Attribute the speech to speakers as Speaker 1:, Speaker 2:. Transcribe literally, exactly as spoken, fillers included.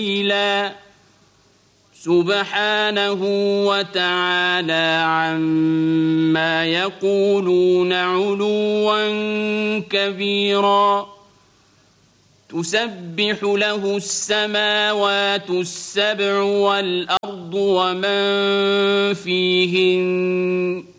Speaker 1: قليلا سبحانه وتعالى عما يقولون علوا كبيرا تسبح له السماوات السبع والأرض ومن فيهن